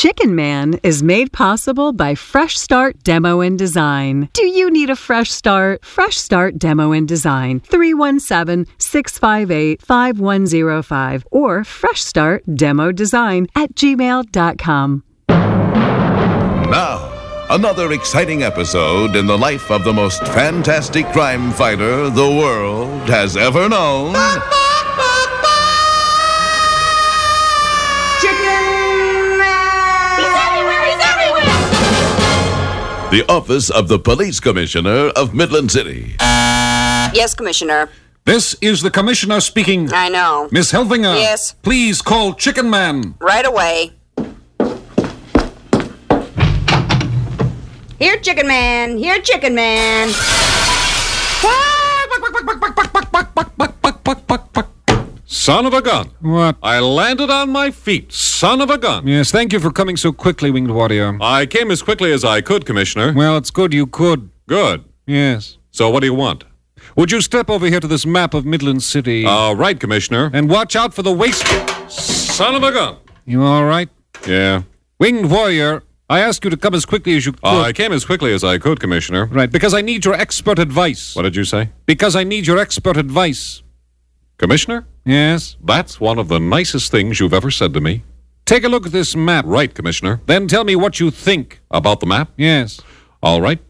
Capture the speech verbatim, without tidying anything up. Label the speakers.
Speaker 1: Chicken Man is made possible by Fresh Start Demo and Design. Do you need a fresh start? Fresh Start Demo and Design, three one seven, six five eight, five one zero five or fresh start demo design at gmail dot com.
Speaker 2: Now, another exciting episode in the life of the most fantastic crime fighter the world has ever known. The office of the Police Commissioner of Midland City.
Speaker 3: Yes, Commissioner.
Speaker 4: This is the Commissioner speaking.
Speaker 3: I know.
Speaker 4: Miss Helvinger.
Speaker 3: Yes?
Speaker 4: Please call Chicken Man.
Speaker 3: Right away. Here, Chicken Man. Here, Chicken Man.
Speaker 5: Son of a gun.
Speaker 4: What?
Speaker 5: I landed on my feet. Son of a gun.
Speaker 4: Yes, thank you for coming so quickly, Winged Warrior.
Speaker 5: I came as quickly as I could, Commissioner.
Speaker 4: Well, it's good you could.
Speaker 5: Good.
Speaker 4: Yes.
Speaker 5: So what do you want?
Speaker 4: Would you step over here to this map of Midland City?
Speaker 5: All right, Commissioner.
Speaker 4: And watch out for the waste...
Speaker 5: Son of a gun.
Speaker 4: You all right?
Speaker 5: Yeah.
Speaker 4: Winged Warrior, I ask you to come as quickly as you could.
Speaker 5: Uh, I came as quickly as I could, Commissioner.
Speaker 4: Right, because I need your expert advice.
Speaker 5: What did you say?
Speaker 4: Because I need your expert advice.
Speaker 5: Commissioner?
Speaker 4: Yes?
Speaker 5: That's one of the nicest things you've ever said to me.
Speaker 4: Take a look at this map.
Speaker 5: Right, Commissioner.
Speaker 4: Then tell me what you think.
Speaker 5: About the map?
Speaker 4: Yes.
Speaker 5: All right.